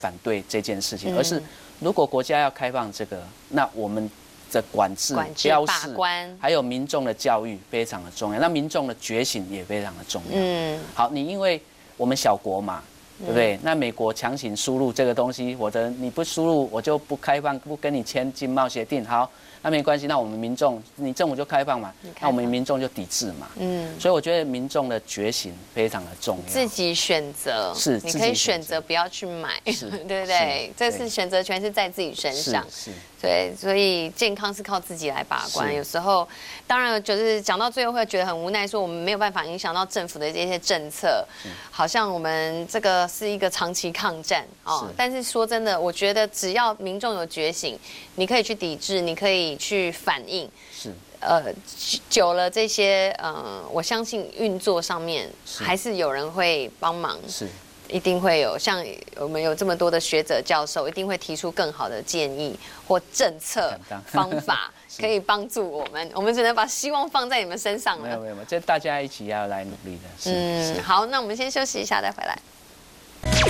反对这件事情，而是如果国家要开放这个，那我们的管制、标示、还有民众的教育非常的重要，那民众的觉醒也非常的重要。好，你因为我们小国嘛。对不对？那美国强行输入这个东西，你不输入，我就不开放，不跟你签经贸协定。好，那没关系，那我们民众，你政府就开放嘛，那我们民众就抵制嘛。所以我觉得民众的觉醒非常的重要。 自己选择是，你可以选择不要去买，对不对？这是选择权是在自己身上。是。对，所以健康是靠自己来把关。有时候，当然就是讲到最后会觉得很无奈，说我们没有办法影响到政府的这些政策，好像我们这个是一个长期抗战哦。但是说真的，我觉得只要民众有觉醒，你可以去抵制，你可以去反应。是。久了这些我相信运作上面还是有人会帮忙。是。一定会有，像我们有这么多的学者教授，一定会提出更好的建议或政策方法，可以帮助我们。我们只能把希望放在你们身上了。 没有，这大家一起要来努力的。好， 那我们先休息一下，再回来。